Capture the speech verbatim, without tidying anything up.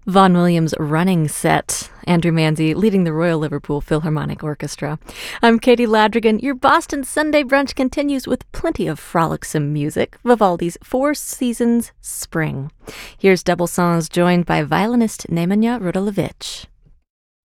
Vaughan Williams' Running Set. Andrew Manzi leading the Royal Liverpool Philharmonic Orchestra. I'm Katie Ladrigan. Your Boston Sunday brunch continues with plenty of frolicsome music. Vivaldi's Four Seasons Spring. Here's Double Songs joined by violinist Nemanja Rudolevich.